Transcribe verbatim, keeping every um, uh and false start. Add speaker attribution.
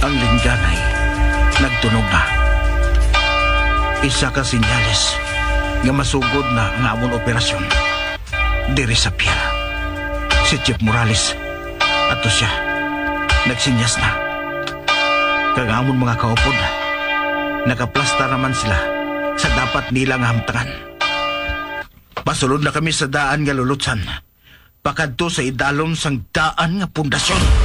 Speaker 1: Ang lingganay nagtunog na. Isa ka sinyalis nga masugod na nga amon operasyon diri sa pier. Si Chief Morales ato siya nagsinyas na. Kag amon mga kaupod, nakaplasta naman sila sa dapat nila nga hamtangan. Pasulod na kami sa daan nga lulutsan, pakadto sa idalom sang daan nga pundasyon.